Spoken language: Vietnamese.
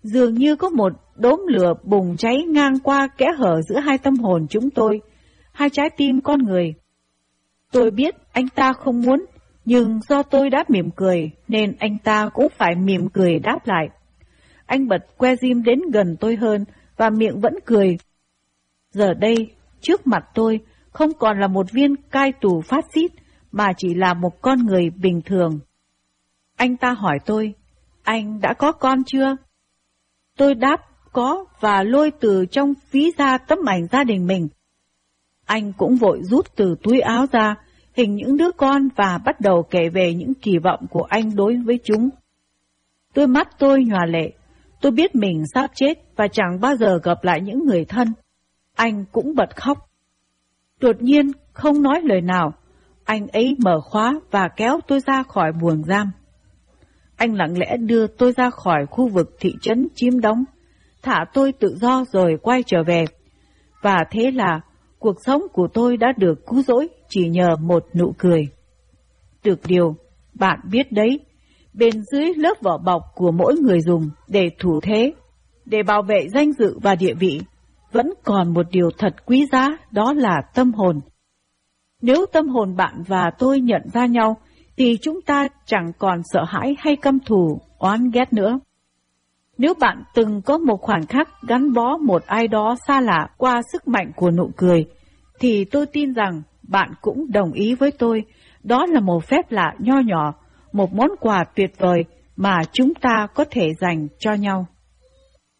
Dường như có một đốm lửa bùng cháy ngang qua kẽ hở giữa hai tâm hồn chúng tôi, hai trái tim con người. Tôi biết anh ta không muốn, nhưng do tôi đã mỉm cười, nên anh ta cũng phải mỉm cười đáp lại. Anh bật que diêm đến gần tôi hơn, và miệng vẫn cười. Giờ đây, trước mặt tôi, không còn là một viên cai tù phát xít, mà chỉ là một con người bình thường. Anh ta hỏi tôi, anh đã có con chưa? Tôi đáp có và lôi từ trong ví ra tấm ảnh gia đình mình. Anh cũng vội rút từ túi áo ra hình những đứa con và bắt đầu kể về những kỳ vọng của anh đối với chúng. Đôi mắt tôi nhòa lệ, tôi biết mình sắp chết và chẳng bao giờ gặp lại những người thân. Anh cũng bật khóc. Đột nhiên, không nói lời nào, anh ấy mở khóa và kéo tôi ra khỏi buồng giam. Anh lặng lẽ đưa tôi ra khỏi khu vực thị trấn chiếm đóng, thả tôi tự do rồi quay trở về. Và thế là cuộc sống của tôi đã được cứu rỗi chỉ nhờ một nụ cười. Được điều, bạn biết đấy, bên dưới lớp vỏ bọc của mỗi người dùng để thủ thế, để bảo vệ danh dự và địa vị, vẫn còn một điều thật quý giá, đó là tâm hồn. Nếu tâm hồn bạn và tôi nhận ra nhau, thì chúng ta chẳng còn sợ hãi hay căm thù, oán ghét nữa. Nếu bạn từng có một khoảnh khắc gắn bó một ai đó xa lạ qua sức mạnh của nụ cười, thì tôi tin rằng bạn cũng đồng ý với tôi, đó là một phép lạ nho nhỏ, một món quà tuyệt vời mà chúng ta có thể dành cho nhau.